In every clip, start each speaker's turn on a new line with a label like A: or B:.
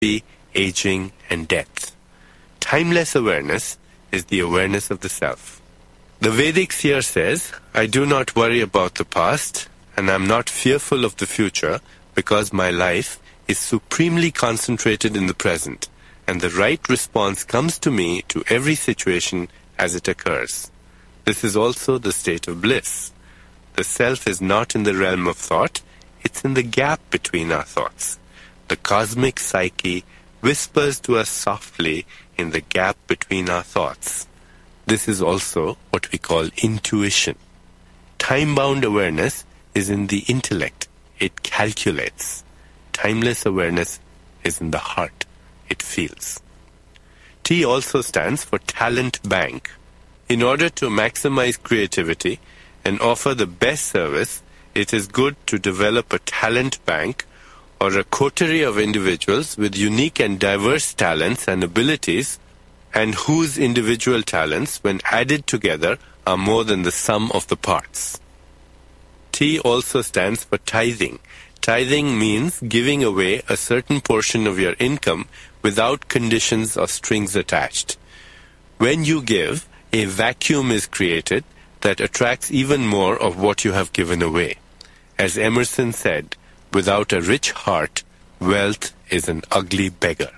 A: entropy, aging, and death. Timeless awareness is the awareness of the self. The Vedic seer says, I do not worry about the past, and I am not fearful of the future, because my life is supremely concentrated in the present, and the right response comes to me to every situation as it occurs. This is also the state of bliss. The self is not in the realm of thought, it's in the gap between our thoughts. The cosmic psyche whispers to us softly in the gap between our thoughts. This is also what we call intuition. Time-bound awareness is in the intellect. It calculates. Timeless awareness is in the heart. It feels. T also stands for talent bank. In order to maximize creativity and offer the best service, it is good to develop a talent bank or a coterie of individuals with unique and diverse talents and abilities, and whose individual talents, when added together, are more than the sum of the parts. T also stands for tithing. Tithing means giving away a certain portion of your income without conditions or strings attached. When you give, a vacuum is created that attracts even more of what you have given away. As Emerson said, without a rich heart, wealth is an ugly beggar.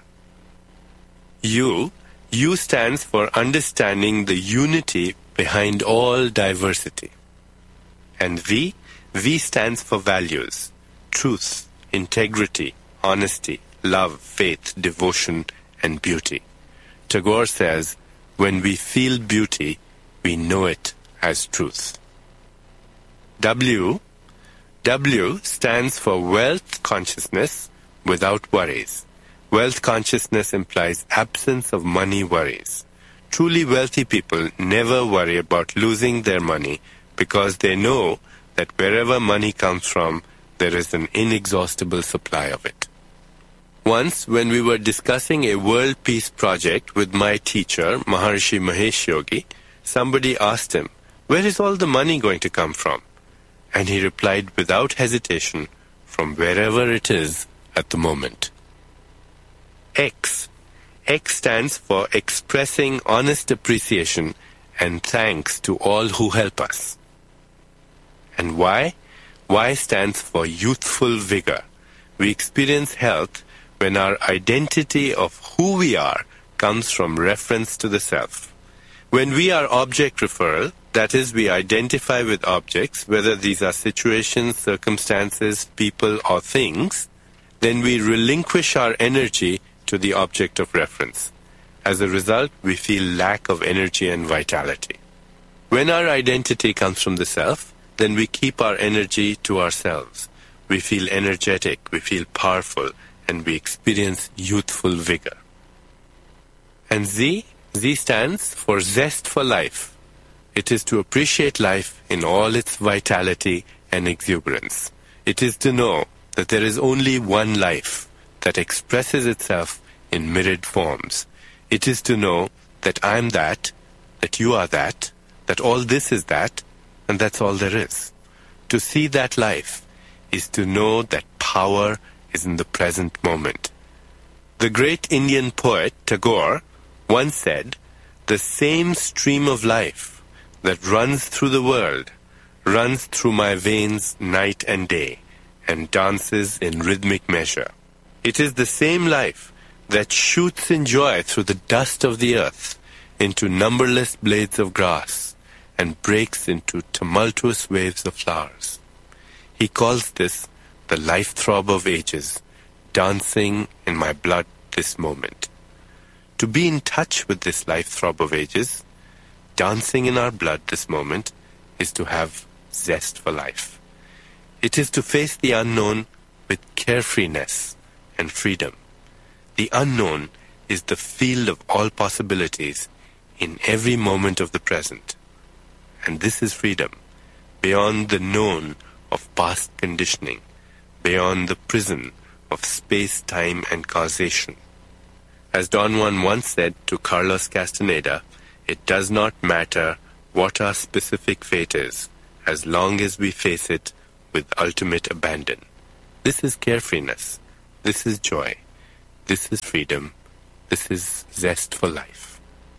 A: U stands for understanding the unity behind all diversity. And V stands for values, truth, integrity, honesty, love, faith, devotion, and beauty. Tagore says, when we feel beauty, we know it as truth. W stands for wealth consciousness without worries. Wealth consciousness implies absence of money worries. Truly wealthy people never worry about losing their money because they know that wherever money comes from, there is an inexhaustible supply of it. Once, when we were discussing a world peace project with my teacher, Maharishi Mahesh Yogi, somebody asked him, where is all the money going to come from? And he replied without hesitation, from wherever it is at the moment. X stands for expressing honest appreciation and thanks to all who help us. And Y stands for youthful vigor. We experience health when our identity of who we are comes from reference to the self. When we are object referral, that is, we identify with objects, whether these are situations, circumstances, people, or things, then we relinquish our energy to the object of reference. As a result, we feel lack of energy and vitality. When our identity comes from the self, then we keep our energy to ourselves. We feel energetic, we feel powerful, and we experience youthful vigor. And Z stands for zest for life. It is to appreciate life in all its vitality and exuberance. It is to know that there is only one life that expresses itself in myriad forms. It is to know that I am that you are that all this is that, and that's all there is. To see that life is to know that power is in the present moment. The great Indian poet Tagore once said, the same stream of life that runs through the world runs through my veins night and day and dances in rhythmic measure. It is the same life that shoots in joy through the dust of the earth into numberless blades of grass and breaks into tumultuous waves of flowers. He calls this the life throb of ages, dancing in my blood this moment. To be in touch with this life throb of ages, dancing in our blood this moment, is to have zest for life. It is to face the unknown with carefreeness and freedom. The unknown is the field of all possibilities in every moment of the present. And this is freedom, beyond the known of past conditioning, beyond the prison of space, time, and causation. As Don Juan once said to Carlos Castaneda, it does not matter what our specific fate is, as long as we face it with ultimate abandon. This is carefreeness. This is joy. This is freedom. This is zest for life.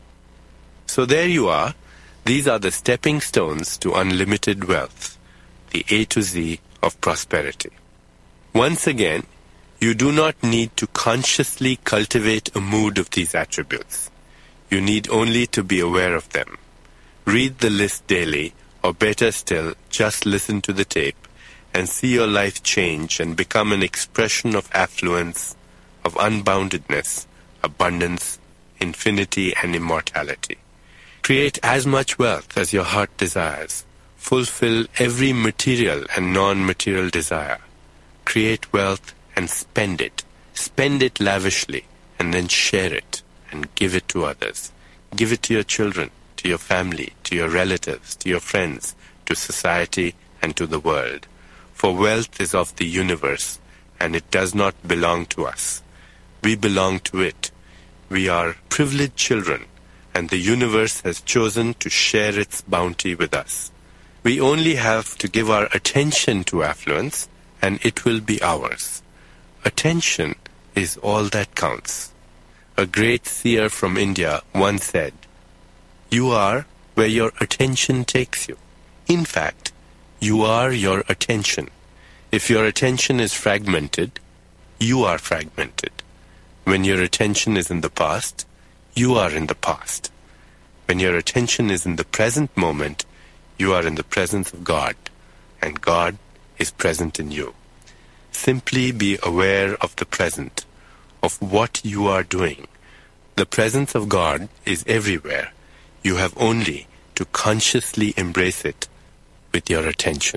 A: So there you are. These are the stepping stones to unlimited wealth, the A to Z of prosperity. Once again, you do not need to consciously cultivate a mood of these attributes. You need only to be aware of them. Read the list daily, or better still, just listen to the tape and see your life change and become an expression of affluence, of unboundedness, abundance, infinity, and immortality. Create as much wealth as your heart desires. Fulfill every material and non-material desire. Create wealth and spend it. Spend it lavishly, and then share it and give it to others. Give it to your children, to your family, to your relatives, to your friends, to society, and to the world. For wealth is of the universe, and it does not belong to us. We belong to it. We are privileged children, and the universe has chosen to share its bounty with us. We only have to give our attention to affluence, and it will be ours. Attention is all that counts. A great seer from India once said, "You are where your attention takes you." In fact, you are your attention. If your attention is fragmented, you are fragmented. When your attention is in the past, you are in the past. When your attention is in the present moment, you are in the presence of God, and God is present in you. Simply be aware of the present, of what you are doing. The presence of God is everywhere. You have only to consciously embrace it with your attention.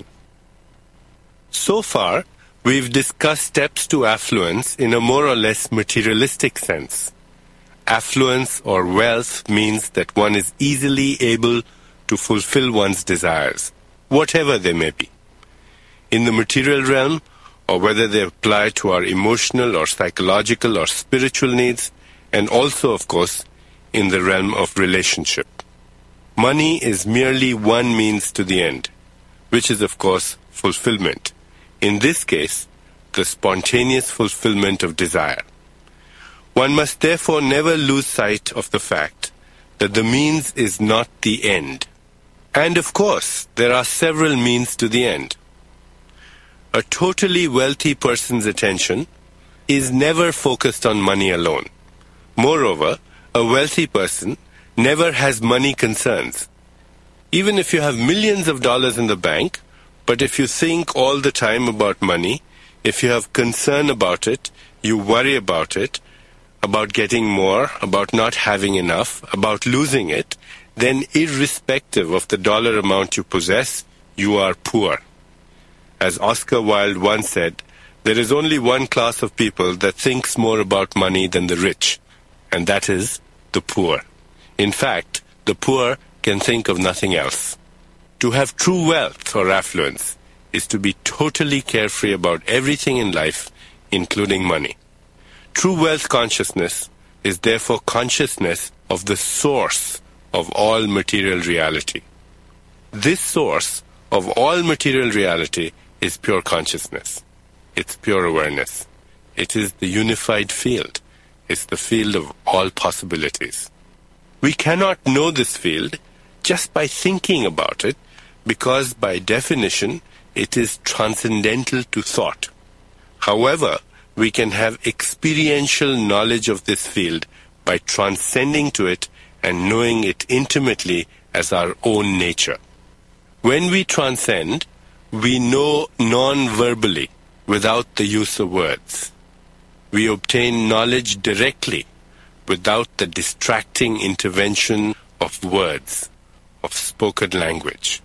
A: So far, we've discussed steps to affluence in a more or less materialistic sense. Affluence or wealth means that one is easily able to fulfill one's desires, whatever they may be. In the material realm, or whether they apply to our emotional or psychological or spiritual needs, and also, of course, in the realm of relationship. Money is merely one means to the end, which is, of course, fulfillment. In this case, the spontaneous fulfillment of desire. One must therefore never lose sight of the fact that the means is not the end. And of course, there are several means to the end. A totally wealthy person's attention is never focused on money alone. Moreover, a wealthy person never has money concerns. Even if you have millions of dollars in the bank, but if you think all the time about money, if you have concern about it, you worry about it, about getting more, about not having enough, about losing it, then irrespective of the dollar amount you possess, you are poor. As Oscar Wilde once said, there is only one class of people that thinks more about money than the rich, and that is the poor. In fact, the poor can think of nothing else. To have true wealth or affluence is to be totally carefree about everything in life, including money. True wealth consciousness is therefore consciousness of the source of all material reality. This source of all material reality is pure consciousness. It's pure awareness. It is the unified field. It's the field of all possibilities. We cannot know this field just by thinking about it, because by definition it is transcendental to thought. However, we can have experiential knowledge of this field by transcending to it and knowing it intimately as our own nature. When we transcend, we know non-verbally, without the use of words. We obtain knowledge directly, without the distracting intervention of words, of spoken language.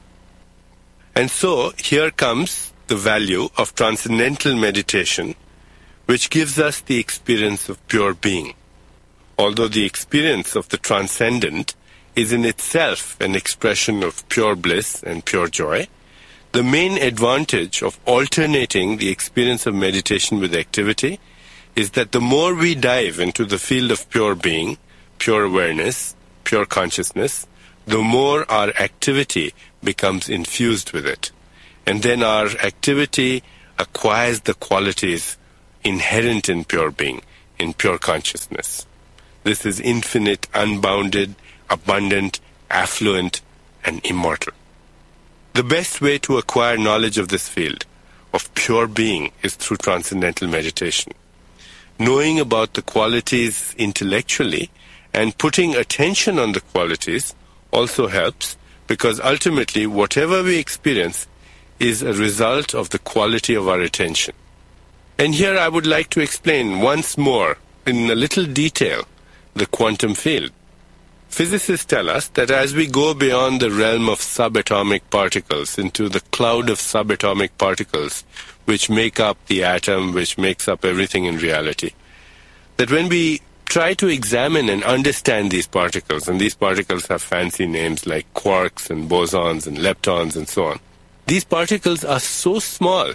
A: And so, here comes the value of transcendental meditation, which gives us the experience of pure being. Although the experience of the transcendent is in itself an expression of pure bliss and pure joy, the main advantage of alternating the experience of meditation with activity is that the more we dive into the field of pure being, pure awareness, pure consciousness, the more our activity becomes infused with it. And then our activity acquires the qualities inherent in pure being, in pure consciousness. This is infinite, unbounded, abundant, affluent, and immortal. The best way to acquire knowledge of this field, of pure being, is through transcendental meditation. Knowing about the qualities intellectually and putting attention on the qualities also helps, because ultimately whatever we experience is a result of the quality of our attention. And here I would like to explain once more, in a little detail, the quantum field. Physicists tell us that as we go beyond the realm of subatomic particles into the cloud of subatomic particles which make up the atom, which makes up everything in reality, that when we try to examine and understand these particles, and these particles have fancy names like quarks and bosons and leptons and so on, these particles are so small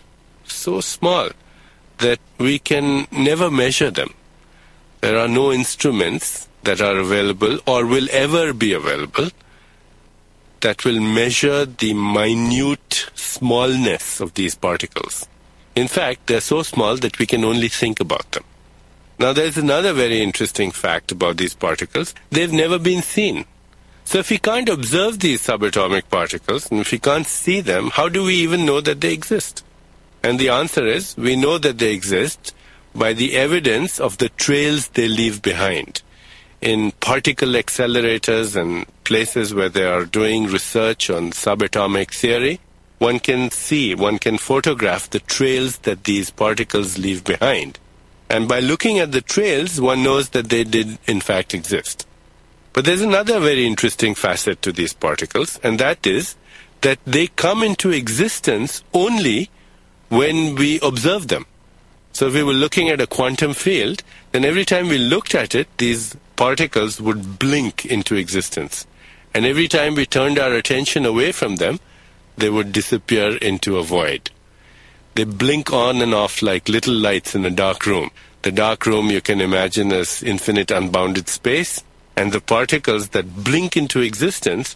A: that we can never measure them. There are no instruments that are available or will ever be available that will measure the minute smallness of these particles. In fact, they're so small that we can only think about them. Now, there's another very interesting fact about these particles. They've never been seen. So if we can't observe these subatomic particles, and if we can't see them, how do we even know that they exist? And the answer is, we know that they exist by the evidence of the trails they leave behind. In particle accelerators and places where they are doing research on subatomic theory, one can photograph the trails that these particles leave behind. And by looking at the trails, one knows that they did in fact exist. But there's another very interesting facet to these particles, and that is that they come into existence only when we observe them. So if we were looking at a quantum field, then every time we looked at it, these particles would blink into existence. And every time we turned our attention away from them, they would disappear into a void. They blink on and off like little lights in a dark room. The dark room you can imagine as infinite unbounded space, and the particles that blink into existence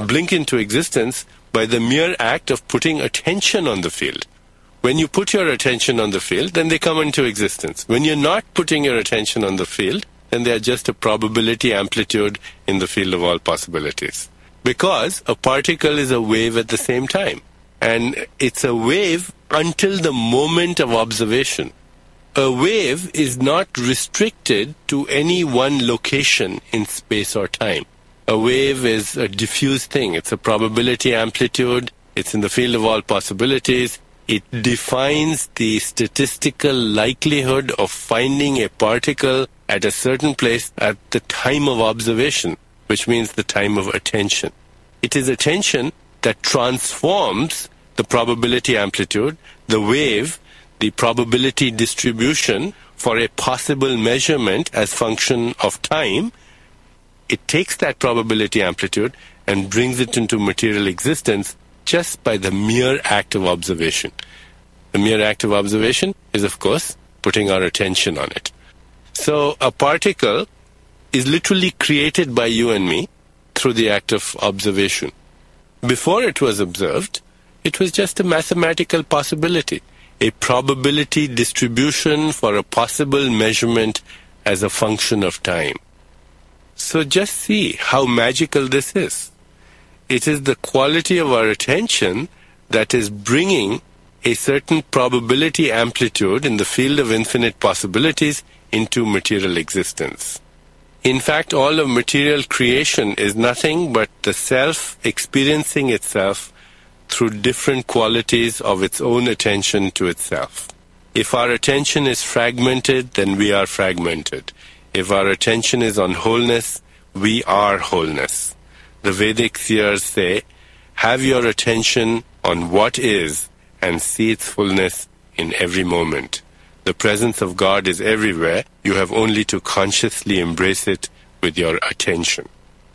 A: by the mere act of putting attention on the field. When you put your attention on the field, then they come into existence. When you're not putting your attention on the field, then they are just a probability amplitude in the field of all possibilities. Because a particle is a wave at the same time. And it's a wave until the moment of observation. A wave is not restricted to any one location in space or time. A wave is a diffuse thing. It's a probability amplitude. It's in the field of all possibilities. It defines the statistical likelihood of finding a particle at a certain place at the time of observation, which means the time of attention. It is attention that transforms the probability amplitude, the wave, the probability distribution for a possible measurement as function of time. It takes that probability amplitude and brings it into material existence just by the mere act of observation. The mere act of observation is, of course, putting our attention on it. So a particle is literally created by you and me through the act of observation. Before it was observed, it was just a mathematical possibility, a probability distribution for a possible measurement as a function of time. So just see how magical this is. It is the quality of our attention that is bringing a certain probability amplitude in the field of infinite possibilities into material existence. In fact, all of material creation is nothing but the self experiencing itself through different qualities of its own attention to itself. If our attention is fragmented, then we are fragmented. If our attention is on wholeness, we are wholeness. The Vedic seers say, have your attention on what is and see its fullness in every moment. The presence of God is everywhere. You have only to consciously embrace it with your attention.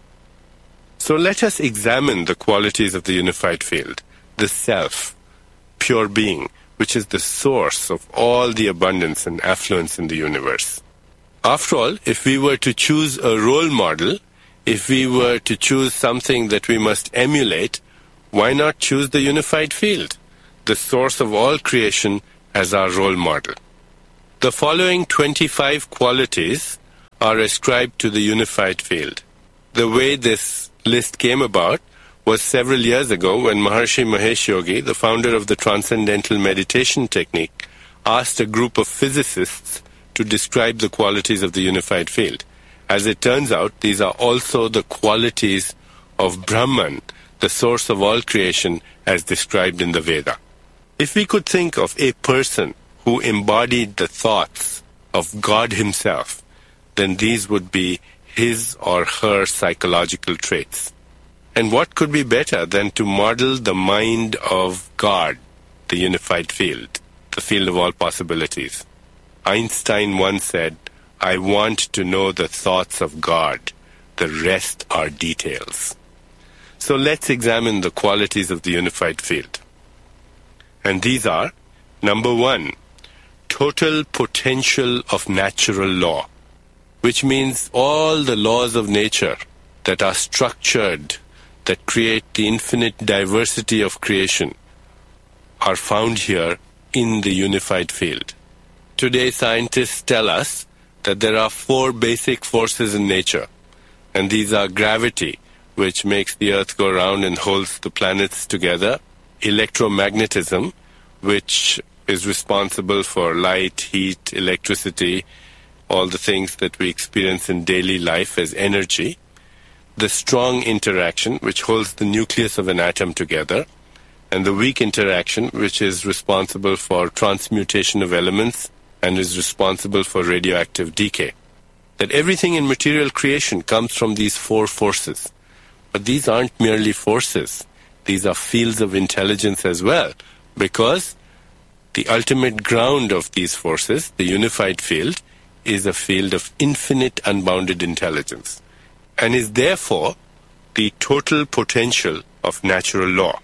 A: So let us examine the qualities of the unified field, the self, pure being, which is the source of all the abundance and affluence in the universe. After all, if we were to choose a role model, if we were to choose something that we must emulate, why not choose the unified field, the source of all creation, as our role model? The following 25 qualities are ascribed to the unified field. The way this list came about was several years ago when Maharishi Mahesh Yogi, the founder of the Transcendental Meditation Technique, asked a group of physicists to describe the qualities of the unified field. As it turns out, these are also the qualities of Brahman, the source of all creation as described in the Veda. If we could think of a person who embodied the thoughts of God himself, then these would be his or her psychological traits. And what could be better than to model the mind of God, the unified field, the field of all possibilities? Einstein once said, "I want to know the thoughts of God. The rest are details." So let's examine the qualities of the unified field. And these are, number 1, total potential of natural law, which means all the laws of nature that are structured, that create the infinite diversity of creation, are found here in the unified field. Today, scientists tell us that there are 4 basic forces in nature, and these are gravity, which makes the earth go round and holds the planets together, electromagnetism, which is responsible for light, heat, electricity, all the things that we experience in daily life as energy, the strong interaction, which holds the nucleus of an atom together, and the weak interaction, which is responsible for transmutation of elements and is responsible for radioactive decay. That everything in material creation comes from these 4 forces. But these aren't merely forces. These are fields of intelligence as well, because the ultimate ground of these forces, the unified field, is a field of infinite unbounded intelligence, and is therefore the total potential of natural law.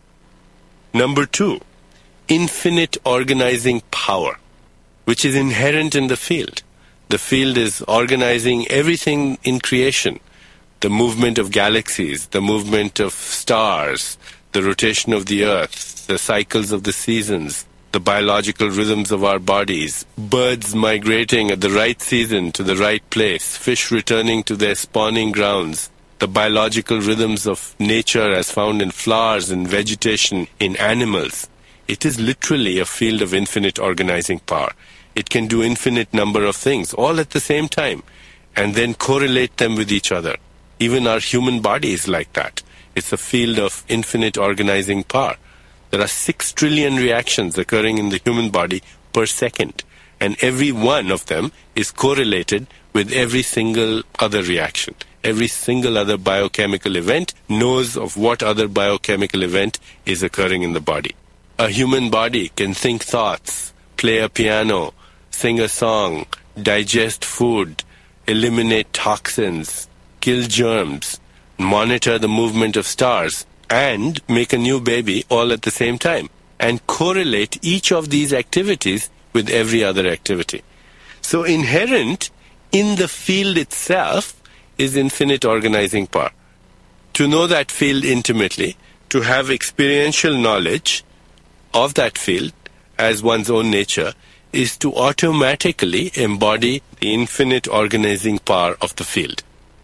A: Number 2, infinite organizing power, which is inherent in the field. The field is organizing everything in creation. The movement of galaxies, the movement of stars, the rotation of the earth, the cycles of the seasons, the biological rhythms of our bodies, birds migrating at the right season to the right place, fish returning to their spawning grounds, the biological rhythms of nature as found in flowers and vegetation, in animals. It is literally a field of infinite organizing power. It can do infinite number of things all at the same time and then correlate them with each other. Even our human body is like that. It's a field of infinite organizing power. There are 6 trillion reactions occurring in the human body per second, and every one of them is correlated with every single other reaction. Every single other biochemical event knows of what other biochemical event is occurring in the body. A human body can think thoughts, play a piano, sing a song, digest food, eliminate toxins, kill germs, monitor the movement of stars, and make a new baby all at the same time, and correlate each of these activities with every other activity. So inherent in the field itself is infinite organizing power. To know that field intimately, to have experiential knowledge of that field as one's own nature, is to automatically embody the infinite organizing power of the field.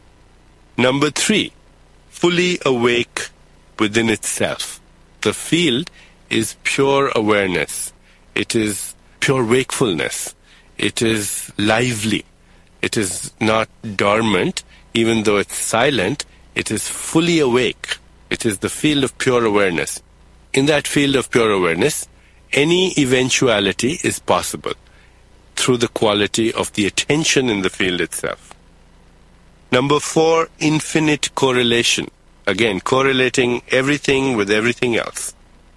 A: Number 3, fully awake within itself. The field is pure awareness. It is pure wakefulness. It is lively. It is not dormant. Even though it's silent, it is fully awake. It is the field of pure awareness. In that field of pure awareness, any eventuality is possible through the quality of the attention in the field itself. Number 4, infinite correlation. Again, correlating everything with everything else.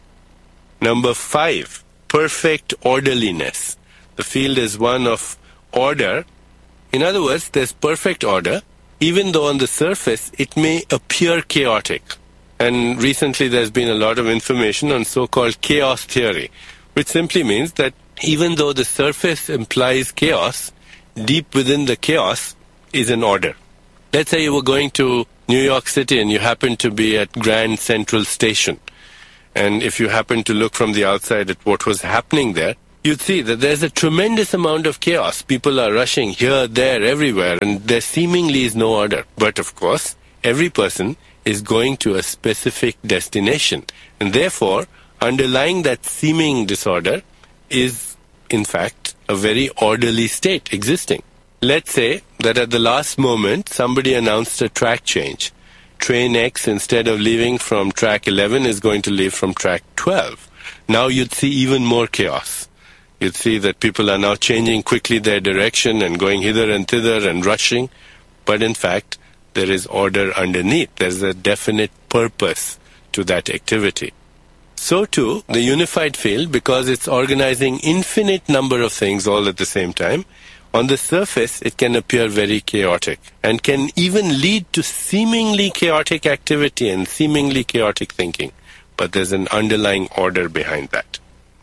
A: Number 5, perfect orderliness. The field is one of order. In other words, there's perfect order, even though on the surface it may appear chaotic. And recently there's been a lot of information on so-called chaos theory, which simply means that even though the surface implies chaos, deep within the chaos is an order. Let's say you were going to New York City and you happen to be at Grand Central Station. And if you happen to look from the outside at what was happening there, you'd see that there's a tremendous amount of chaos. People are rushing here, there, everywhere, and there seemingly is no order. But of course, every person is going to a specific destination. And therefore, underlying that seeming disorder is, in fact, a very orderly state existing. Let's say that at the last moment, somebody announced a track change. Train X, instead of leaving from track 11, is going to leave from track 12. Now you'd see even more chaos. You'd see that people are now changing quickly their direction and going hither and thither and rushing. But in fact, there is order underneath. There's a definite purpose to that activity. So too, the unified field, because it's organizing infinite number of things all at the same time, on the surface it can appear very chaotic and can even lead to seemingly chaotic activity and seemingly chaotic thinking. But there's an underlying order behind that.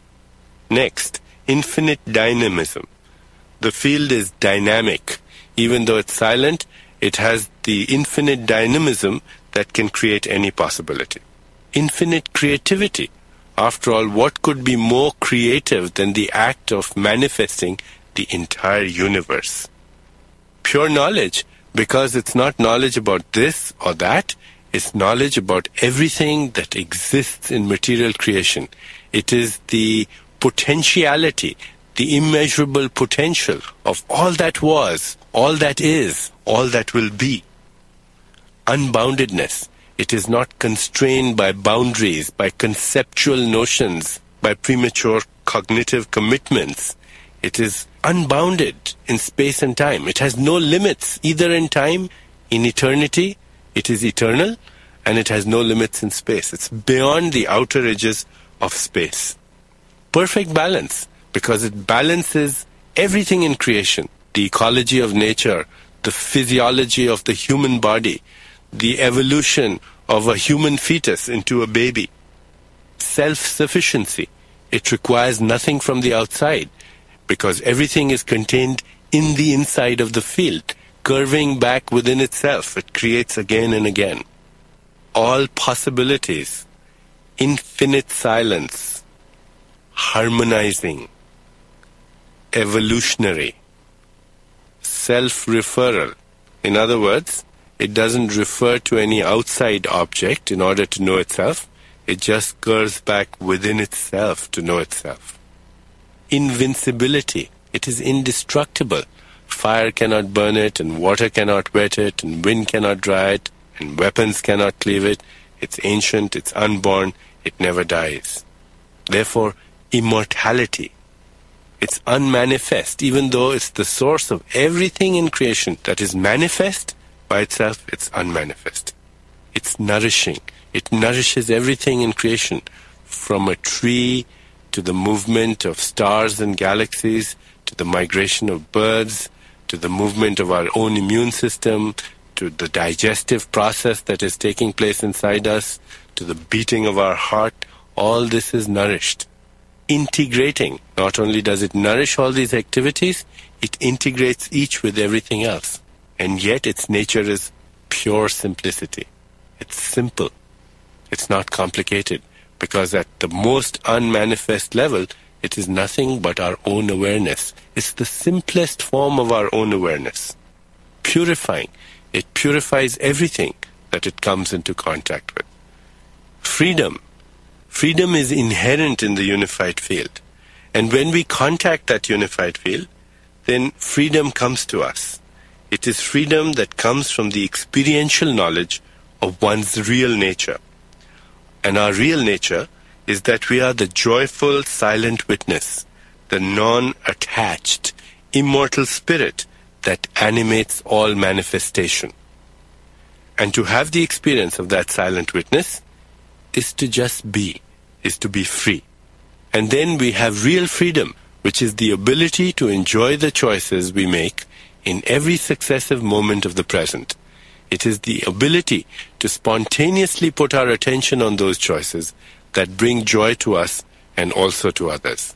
A: Next, infinite dynamism. The field is dynamic. Even though it's silent, it has the infinite dynamism that can create any possibility. Infinite creativity. After all, what could be more creative than the act of manifesting the entire universe? Pure knowledge, because it's not knowledge about this or that, it's knowledge about everything that exists in material creation. It is the potentiality, the immeasurable potential of all that was, all that is, all that will be. Unboundedness. It is not constrained by boundaries, by conceptual notions, by premature cognitive commitments. It is unbounded in space and time. It has no limits, either in time, in eternity. It is eternal, and it has no limits in space. It's beyond the outer edges of space. Perfect balance, because it balances everything in creation. The ecology of nature, the physiology of the human body, the evolution of a human fetus into a baby. Self-sufficiency. It requires nothing from the outside, because everything is contained in the inside of the field, curving back within itself. It creates again and again. All possibilities. Infinite silence. Harmonizing. Evolutionary. Self-referral. In other words, it doesn't refer to any outside object in order to know itself. It just curves back within itself to know itself. Invincibility. It is indestructible. Fire cannot burn it, and water cannot wet it, and wind cannot dry it, and weapons cannot cleave it. It's ancient, it's unborn, it never dies. Therefore, immortality. It's unmanifest, even though it's the source of everything in creation that is manifest. By itself, it's unmanifest. It's nourishing. It nourishes everything in creation, from a tree to the movement of stars and galaxies, to the migration of birds, to the movement of our own immune system, to the digestive process that is taking place inside us, to the beating of our heart. All this is nourished. Integrating. Not only does it nourish all these activities, it integrates each with everything else. And yet its nature is pure simplicity. It's simple. It's not complicated, because at the most unmanifest level, it is nothing but our own awareness. It's the simplest form of our own awareness. Purifying. It purifies everything that it comes into contact with. Freedom. Freedom is inherent in the unified field. And when we contact that unified field, then freedom comes to us. It is freedom that comes from the experiential knowledge of one's real nature. And our real nature is that we are the joyful, silent witness, the non-attached, immortal spirit that animates all manifestation. And to have the experience of that silent witness is to just be, is to be free. And then we have real freedom, which is the ability to enjoy the choices we make in every successive moment of the present. It is the ability to spontaneously put our attention on those choices that bring joy to us and also to others.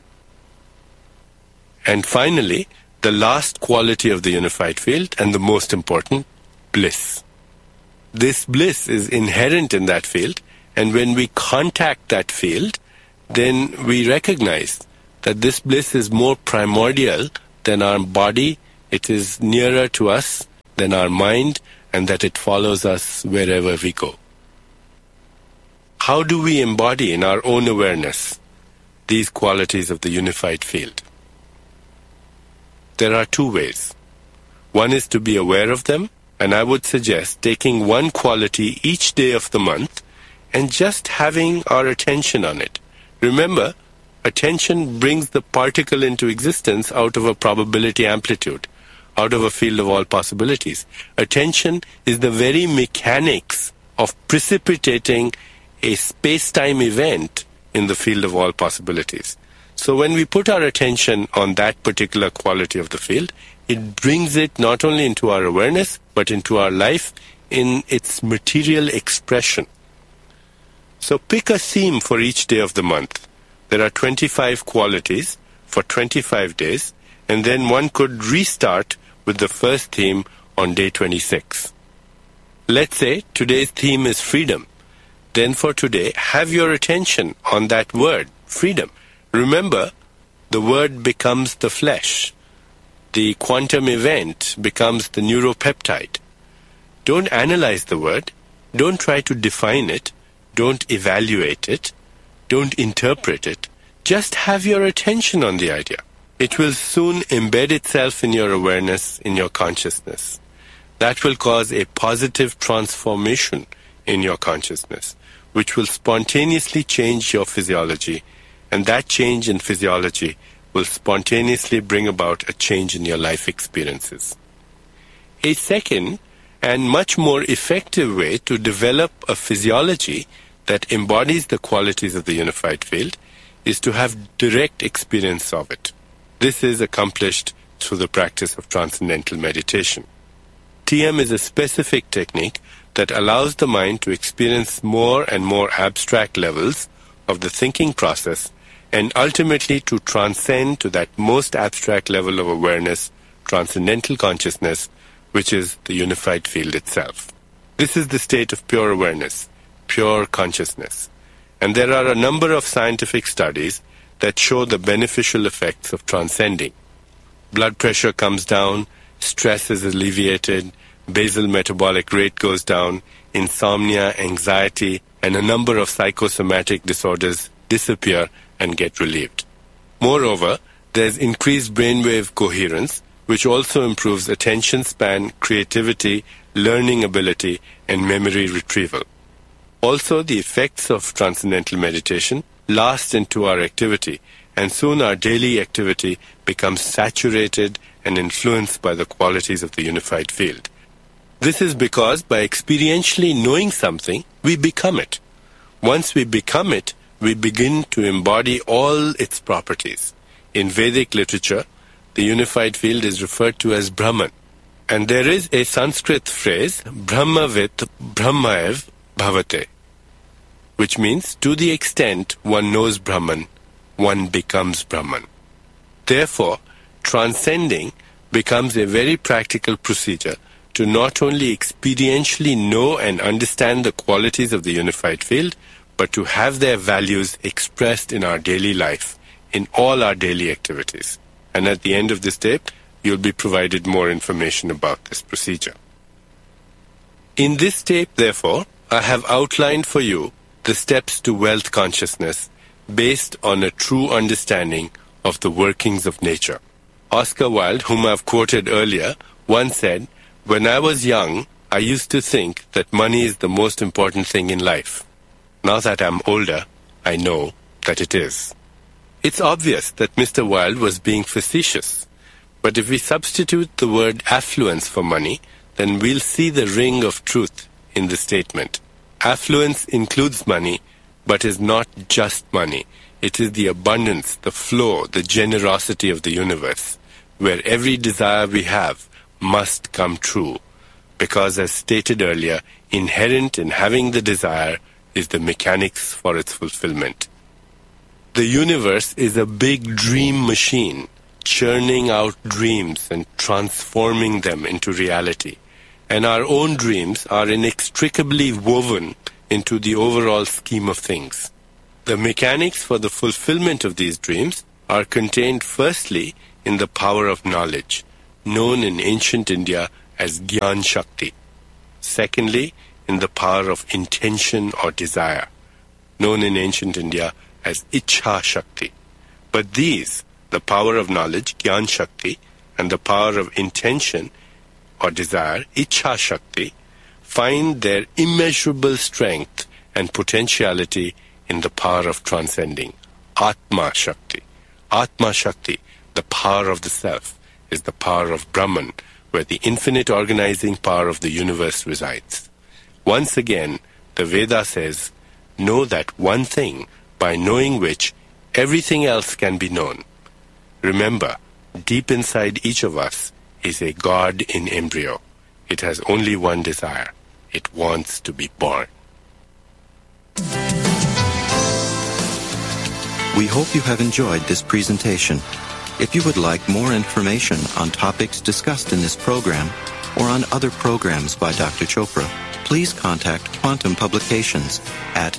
A: And finally, the last quality of the unified field, and the most important, bliss. This bliss is inherent in that field, and when we contact that field, then we recognize that this bliss is more primordial than our body, it is nearer to us than our mind, and that it follows us wherever we go. How do we embody in our own awareness these qualities of the unified field? There are two ways. One is to be aware of them, and I would suggest taking one quality each day of the month and just having our attention on it. Remember, attention brings the particle into existence out of a probability amplitude, out of a field of all possibilities. Attention is the very mechanics of precipitating a space-time event in the field of all possibilities. So when we put our attention on that particular quality of the field, it brings it not only into our awareness, but into our life in its material expression. So pick a theme for each day of the month. There are 25 qualities for 25 days, and then one could restart with the first theme on day 26. Let's say today's theme is freedom. Then for today, have your attention on that word, freedom. Remember, the word becomes the flesh. The quantum event becomes the neuropeptide. Don't analyze the word. Don't try to define it. Don't evaluate it. Don't interpret it. Just have your attention on the idea. It will soon embed itself in your awareness, in your consciousness. That will cause a positive transformation in your consciousness, which will spontaneously change your physiology, and that change in physiology will spontaneously bring about a change in your life experiences. A second and much more effective way to develop a physiology that embodies the qualities of the unified field is to have direct experience of it. This is accomplished through the practice of transcendental meditation. TM is a specific technique that allows the mind to experience more and more abstract levels of the thinking process and ultimately to transcend to that most abstract level of awareness, transcendental consciousness, which is the unified field itself. This is the state of pure awareness, pure consciousness. And there are a number of scientific studies that show the beneficial effects of transcending. Blood pressure comes down, stress is alleviated, basal metabolic rate goes down, insomnia, anxiety, and a number of psychosomatic disorders disappear and get relieved. Moreover, there's increased brainwave coherence, which also improves attention span, creativity, learning ability, and memory retrieval. Also, the effects of transcendental meditation last into our activity, and soon our daily activity becomes saturated and influenced by the qualities of the unified field. This is because by experientially knowing something, we become it. Once we become it, we begin to embody all its properties. In Vedic literature, the unified field is referred to as Brahman. And there is a Sanskrit phrase, Brahmavit Brahmaev Bhavate, which means to the extent one knows Brahman, one becomes Brahman. Therefore, transcending becomes a very practical procedure to not only experientially know and understand the qualities of the unified field, but to have their values expressed in our daily life, in all our daily activities. And at the end of this tape, you'll be provided more information about this procedure. In this tape, therefore, I have outlined for you the steps to wealth consciousness based on a true understanding of the workings of nature. Oscar Wilde, whom I've quoted earlier, once said, "When I was young, I used to think that money is the most important thing in life. Now that I'm older, I know that it is." It's obvious that Mr. Wilde was being facetious, but if we substitute the word affluence for money, then we'll see the ring of truth in the statement. Affluence includes money, but is not just money. It is the abundance, the flow, the generosity of the universe, where every desire we have must come true. Because as stated earlier, inherent in having the desire is the mechanics for its fulfillment. The universe is a big dream machine, churning out dreams and transforming them into reality. And our own dreams are inextricably woven into the overall scheme of things. The mechanics for the fulfillment of these dreams are contained firstly in the power of knowledge, known in ancient India as Gyan Shakti. Secondly, in the power of intention or desire, known in ancient India as Ichha Shakti. But these, the power of knowledge, Gyan Shakti, and the power of intention or desire, Ichha Shakti, find their immeasurable strength and potentiality in the power of transcending, Atma Shakti. Atma Shakti, the power of the self, is the power of Brahman, where the infinite organizing power of the universe resides. Once again, the Veda says, know that one thing, by knowing which everything else can be known. Remember, deep inside each of us is a God in embryo. It has only one desire. It wants to be born.
B: We hope you have enjoyed this presentation. If you would like more information on topics discussed in this program or on other programs by Dr. Chopra, please contact Quantum Publications at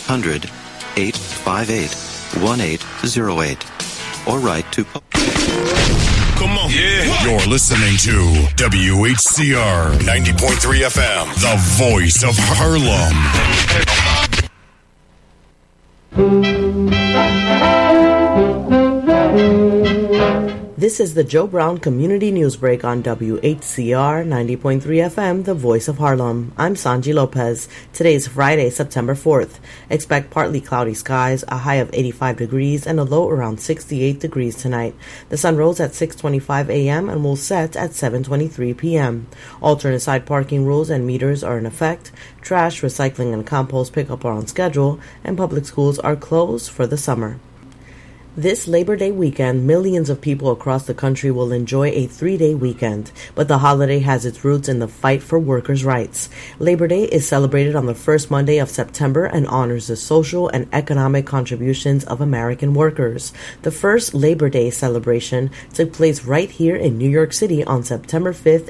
B: 800-858-1808 or write to...
C: Come on. Yeah. You're listening to WHCR 90.3 FM, the voice of Harlem.
D: This is the Joe Brown Community News Break on WHCR 90.3 FM, the voice of Harlem. I'm Sanji Lopez. Today's Friday, September 4th. Expect partly cloudy skies, a high of 85 degrees, and a low around 68 degrees tonight. The sun rose at 6:25 a.m. and will set at 7:23 p.m. Alternate side parking rules and meters are in effect. Trash, recycling, and compost pickup are on schedule, and public schools are closed for the summer. This Labor Day weekend, millions of people across the country will enjoy a 3-day weekend, but the holiday has its roots in the fight for workers' rights. Labor Day is celebrated on the first Monday of September and honors the social and economic contributions of American workers. The first Labor Day celebration took place right here in New York City on September 5th,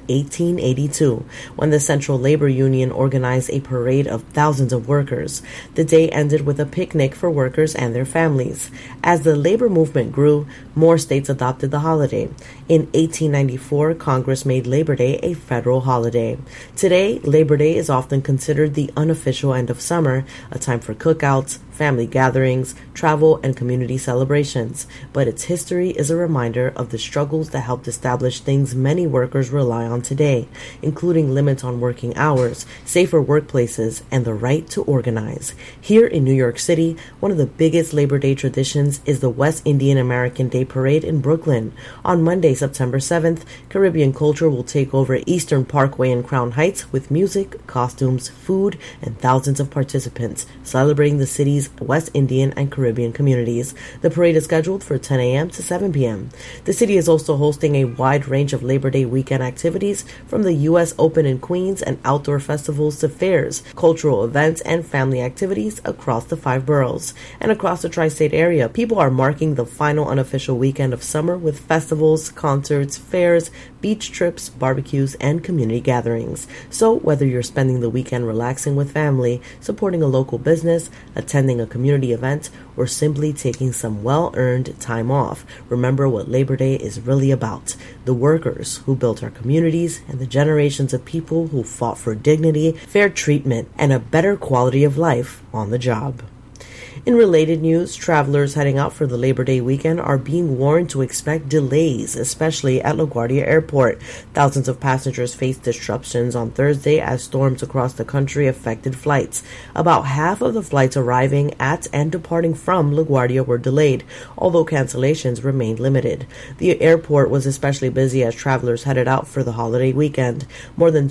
D: 1882, when the Central Labor Union organized a parade of thousands of workers. The day ended with a picnic for workers and their families. As the labor movement grew, more states adopted the holiday. In 1894, Congress made Labor Day a federal holiday. Today, Labor Day is often considered the unofficial end of summer, a time for cookouts, family gatherings, travel, and community celebrations. But its history is a reminder of the struggles that helped establish things many workers rely on today, including limits on working hours, safer workplaces, and the right to organize. Here in New York City, one of the biggest Labor Day traditions is the West Indian American Day Parade in Brooklyn. On Monday, September 7th, Caribbean culture will take over Eastern Parkway in Crown Heights with music, costumes, food, and thousands of participants celebrating the city's West Indian and Caribbean communities. The parade is scheduled for 10 a.m. to 7 p.m. The city is also hosting a wide range of Labor Day weekend activities, from the U.S. Open in Queens and outdoor festivals to fairs, cultural events, and family activities across the 5 boroughs. And across the tri-state area, people are marking the final unofficial weekend of summer with festivals, concerts, fairs, beach trips, barbecues, and community gatherings. So whether you're spending the weekend relaxing with family, supporting a local business, attending a community event, or simply taking some well-earned time off, remember what Labor Day is really about: the workers who built our communities and the generations of people who fought for dignity, fair treatment, and a better quality of life on the job. In related news, travelers heading out for the Labor Day weekend are being warned to expect delays, especially at LaGuardia Airport. Thousands of passengers faced disruptions on Thursday as storms across the country affected flights. About half of the flights arriving at and departing from LaGuardia were delayed, although cancellations remained limited. The airport was especially busy as travelers headed out for the holiday weekend. More than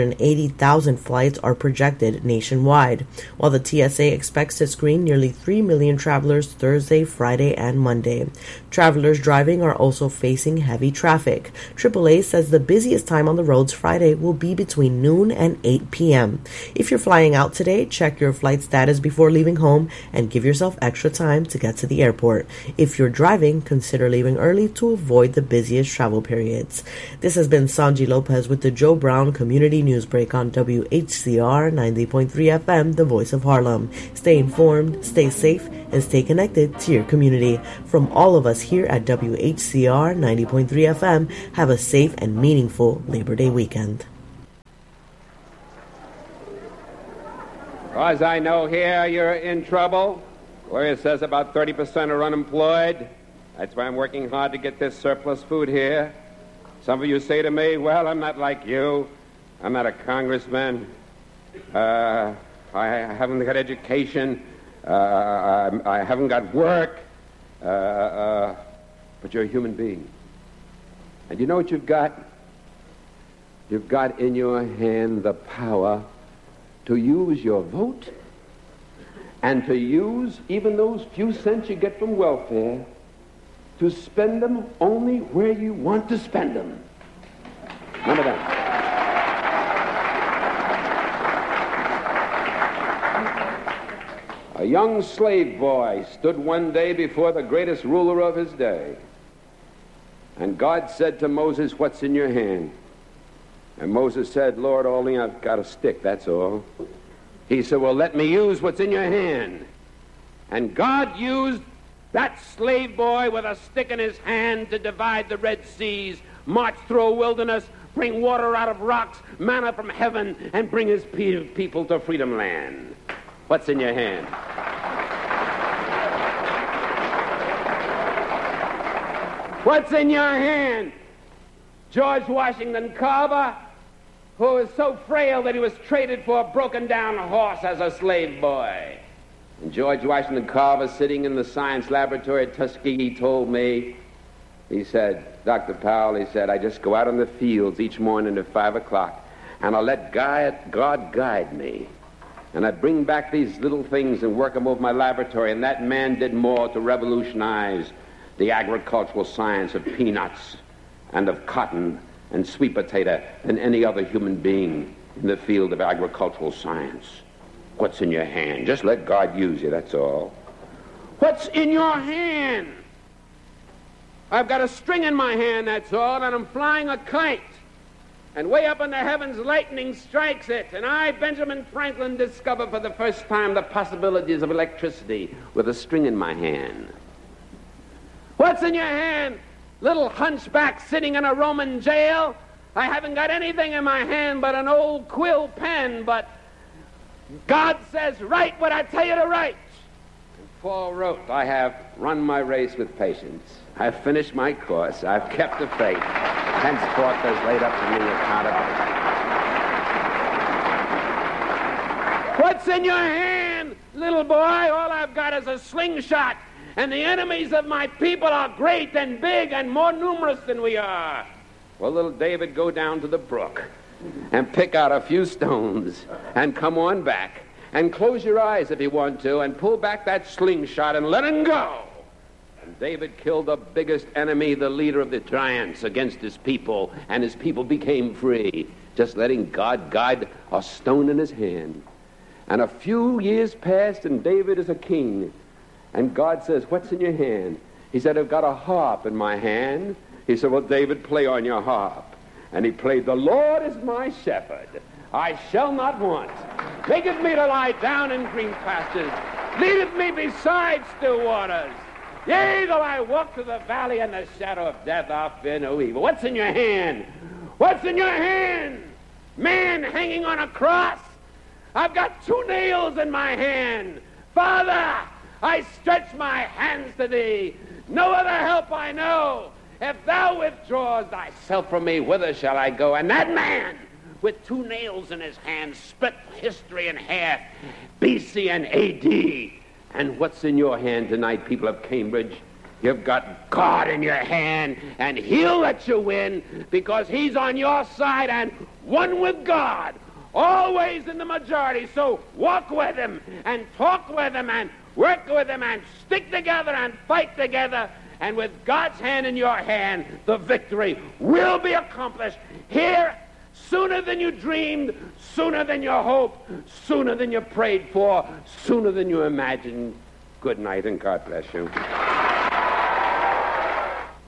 D: 280,000 flights are projected nationwide, while the TSA expects to screen nearly 3 million travelers Thursday, Friday, and Monday. Travelers driving are also facing heavy traffic. AAA says the busiest time on the roads Friday will be between noon and 8 p.m. If you're flying out today, check your flight status before leaving home and give yourself extra time to get to the airport. If you're driving, consider leaving early to avoid the busiest travel periods. This has been Sanji Lopez with the Joe Brown Community News Break on WHCR 90.3 FM, the voice of Harlem. Stay informed, stay safe and stay connected to your community. From all of us here at WHCR 90.3 FM, have a safe and meaningful Labor Day weekend.
E: As I know here, you're in trouble. Gloria says about 30% are unemployed. That's why I'm working hard to get this surplus food here. Some of you say to me, well, I'm not like you. I'm not a congressman. I haven't got education. I haven't got work. But you're a human being. And you know what you've got? You've got in your hand the power to use your vote and to use even those few cents you get from welfare to spend them only where you want to spend them. Remember that. A young slave boy stood one day before the greatest ruler of his day. And God said to Moses, what's in your hand? And Moses said, Lord, only I've got a stick, that's all. He said, well, let me use what's in your hand. And God used that slave boy with a stick in his hand to divide the Red Seas, march through a wilderness, bring water out of rocks, manna from heaven, and bring his people to freedom land. What's in your hand? What's in your hand? George Washington Carver, who was so frail that he was traded for a broken-down horse as a slave boy. And George Washington Carver, sitting in the science laboratory at Tuskegee, told me, he said, Dr. Powell, he said, I just go out in the fields each morning at 5 o'clock, and I'll let God guide me. And I bring back these little things and work them over my laboratory, and that man did more to revolutionize the agricultural science of peanuts and of cotton and sweet potato than any other human being in the field of agricultural science. What's in your hand? Just let God use you, that's all. What's in your hand? I've got a string in my hand, that's all, and I'm flying a kite. And way up in the heavens, lightning strikes it. And I, Benjamin Franklin, discover for the first time the possibilities of electricity with a string in my hand. What's in your hand? Little hunchback sitting in a Roman jail. I haven't got anything in my hand but an old quill pen, but God says, write what I tell you to write. And Paul wrote, I have run my race with patience. I've finished my course. I've kept the faith. Henceforth there's laid up to me accountability. What's in your hand, little boy? All I've got is a slingshot. And the enemies of my people are great and big and more numerous than we are. Well, little David, go down to the brook and pick out a few stones and come on back and close your eyes if you want to and pull back that slingshot and let him go. And David killed the biggest enemy, the leader of the giants, against his people, and his people became free, just letting God guide a stone in his hand. And a few years passed, and David is a king. And God says, what's in your hand? He said, I've got a harp in my hand. He said, well, David, play on your harp. And he played, the Lord is my shepherd. I shall not want. Maketh me to lie down in green pastures. Leadeth me beside still waters. Yea, though I walk through the valley and the shadow of death, I'll fear no evil. What's in your hand? What's in your hand? Man hanging on a cross. I've got 2 nails in my hand. Father, I stretch my hands to thee. No other help I know. If thou withdraws thyself from me, whither shall I go? And that man, with 2 nails in his hand, split history in half, BC and AD. And what's in your hand tonight, people of Cambridge? You've got God in your hand, and he'll let you win because he's on your side and one with God, always in the majority. So walk with him and talk with him and work with him and stick together and fight together. And with God's hand in your hand, the victory will be accomplished here sooner than you dreamed, sooner than you hoped, sooner than you prayed for, sooner than you imagined. Good night and God bless you.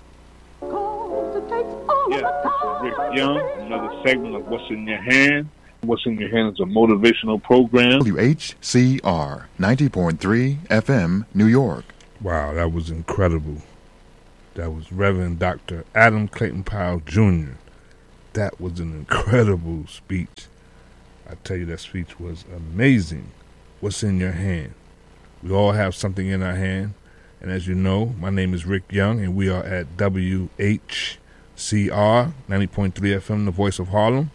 F: Yeah, this is Rick Young, another segment of What's in Your Hand. What's in Your Hand is a motivational program.
G: WHCR 90.3 FM, New York.
H: Wow, that was incredible. That was Reverend Dr. Adam Clayton Powell, Jr. That was an incredible speech. I tell you, that speech was amazing. What's in your hand? We all have something in our hand. And as you know, my name is Rick Young, and we are at WHCR 90.3 FM, the voice of Harlem.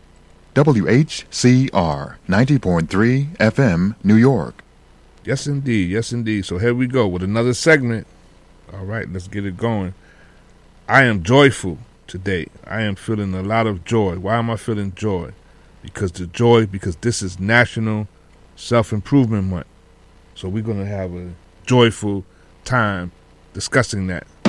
G: WHCR 90.3 FM, New York.
H: Yes, indeed. Yes, indeed. So here we go with another segment. All right, let's get it going. I am joyful today. I am feeling a lot of joy. Why am I feeling joy? Because this is National Self-Improvement Month. So we're going to have a joyful time discussing that.